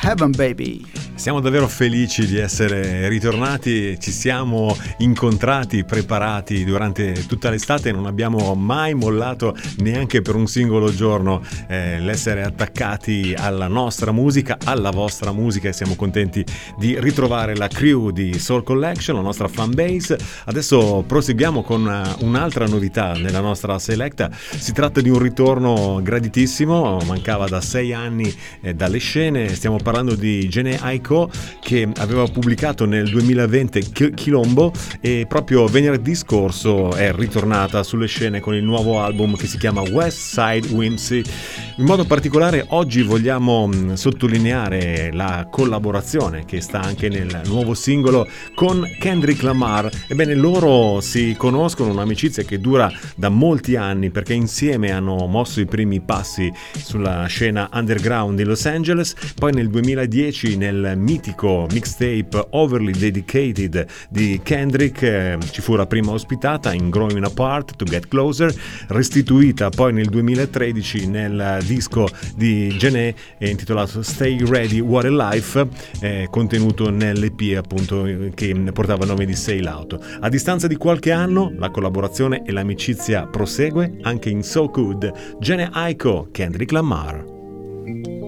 Heaven Baby. Siamo davvero felici di essere ritornati, ci siamo incontrati, preparati durante tutta l'estate, non abbiamo mai mollato neanche per un singolo giorno l'essere attaccati alla nostra musica, alla vostra musica, e siamo contenti di ritrovare la crew di Soul Collection, la nostra fan base. Adesso proseguiamo con un'altra novità nella nostra selecta. Si tratta di un ritorno graditissimo, mancava da 6 anni dalle scene. Stiamo parlando di Jhené Aiko, che aveva pubblicato nel 2020 Quilombo, e proprio venerdì scorso è ritornata sulle scene con il nuovo album che si chiama West Side Whimsy. In modo particolare oggi vogliamo sottolineare la collaborazione che sta anche nel nuovo singolo con Kendrick Lamar. Ebbene, loro si conoscono, un'amicizia che dura da molti anni, perché insieme hanno mosso i primi passi sulla scena underground di Los Angeles. Poi nel 2010 nel mitico mixtape Overly Dedicated di Kendrick ci fu la prima ospitata in Growing Apart to Get Closer, restituita poi nel 2013 nel disco di Jhené intitolato Stay Ready What a Life, contenuto nell'EP appunto che portava il nome di Sail Out. A distanza di qualche anno la collaborazione e l'amicizia prosegue anche in So Good. Jhené Aiko, Kendrick Lamar.